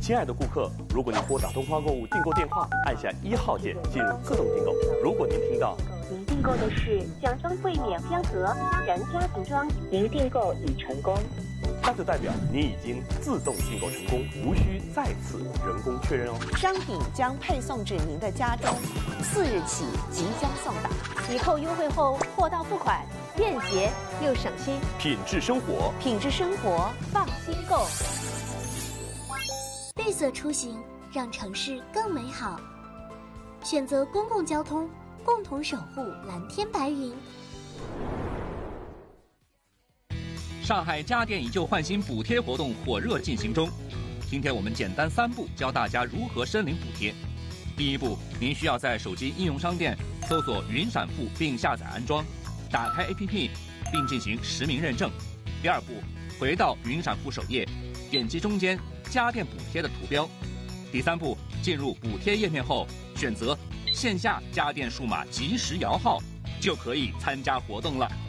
亲爱的顾客，如果您拨打东方购物订购电话，按下1号键进入自动订购。如果您听到您订购的是奖装柜免标盒私人家庭装，您订购已成功， 那就代表您已经自动订购成功，无需再次人工确认哦。 商品将配送至您的家中，4日起即将送达。 抵扣优惠后，货到付款，便捷又省心。 品质生活， 品质生活，放心购。 绿色出行，让城市更美好。选择公共交通，共同守护蓝天白云。 上海家电以旧换新补贴活动火热进行中，今天我们简单3步教大家如何申领补贴。第一步，您需要在手机应用商店搜索云闪付并下载安装，打开 APP 并进行实名认证。第二步，回到云闪付首页，点击中间家电补贴的图标。第三步，进入补贴页面后，选择线下家电数码即时摇号，就可以参加活动了。